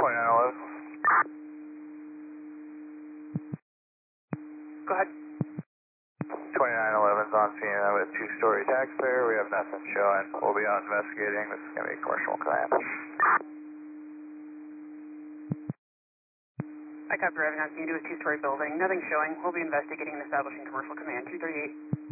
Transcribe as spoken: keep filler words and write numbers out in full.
twenty-nine eleven. Go ahead. twenty-nine eleven's on scene with a two-story taxpayer. We have nothing showing. We'll be out investigating. This is going to be commercial command. I copy driving on scene to a two-story building. Nothing showing. We'll be investigating and establishing commercial command two thirty-eight.